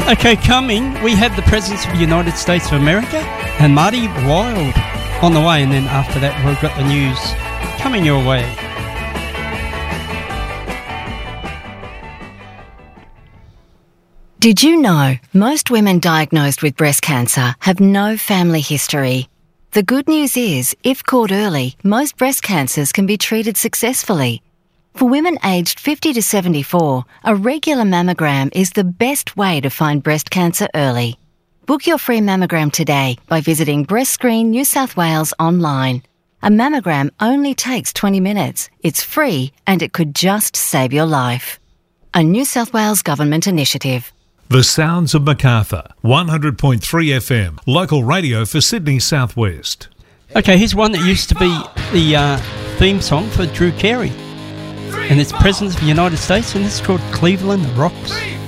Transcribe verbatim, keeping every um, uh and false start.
Okay, coming, we have the Presidents of the United States of America and Marty Wilde on the way, and then after that we've got the news coming your way. Did you know most women diagnosed with breast cancer have no family history? The good news is, if caught early, most breast cancers can be treated successfully. For women aged fifty to seventy-four, a regular mammogram is the best way to find breast cancer early. Book your free mammogram today by visiting Breast Screen New South Wales online. A mammogram only takes twenty minutes. It's free and it could just save your life. A New South Wales Government initiative. The Sounds of Macarthur, one hundred point three F M, local radio for Sydney South West. Okay, here's one that used to be the uh, theme song for Drew Carey. And it's Presidents of the United States, and it's called Cleveland Rocks.